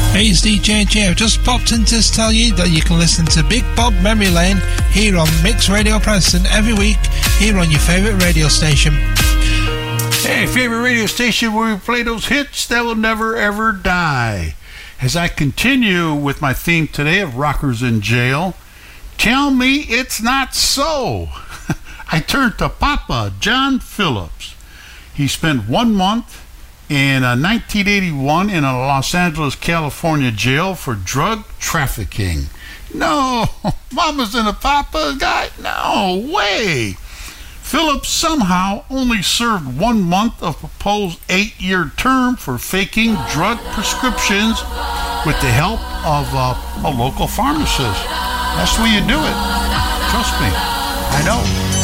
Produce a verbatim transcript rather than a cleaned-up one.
Hey, it's D J J. I've just popped in to tell you that you can listen to Big Bob Memory Lane here on Mix Radio Preston every week here on your favourite radio station. Hey, favorite radio station where we play those hits that will never ever die. As I continue with my theme today of rockers in jail, tell me it's not so. I turned to Papa John Phillips. He spent one month in uh, nineteen eighty-one in a Los Angeles, California jail for drug trafficking. No, Mama's and a Papa guy? No way. Phillips somehow only served one month of proposed eight-year term for faking drug prescriptions with the help of uh, a local pharmacist. That's the way you do it. Trust me. I know.